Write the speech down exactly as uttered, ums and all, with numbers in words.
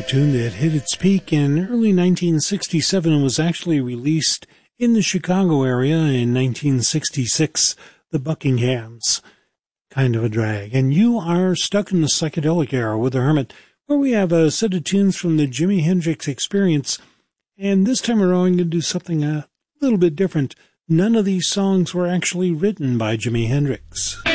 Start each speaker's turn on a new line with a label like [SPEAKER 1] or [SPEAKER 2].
[SPEAKER 1] A tune that hit its peak in early nineteen sixty-seven and was actually released in the Chicago area in nineteen sixty-six, the Buckinghams. Kind of a drag. And you are stuck in the psychedelic era with the Hermit, where we have a set of tunes from the Jimi Hendrix Experience. And this time around, I'm going to do something a little bit different. None of these songs were actually written by Jimi Hendrix.